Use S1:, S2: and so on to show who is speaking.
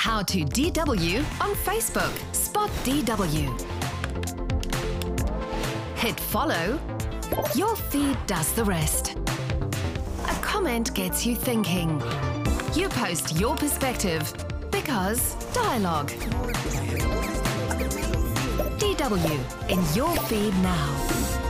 S1: How to DW on Facebook. Spot DW. Hit follow. Your feed does the rest. A comment gets you thinking. You post your perspective because dialogue. DW in your feed now.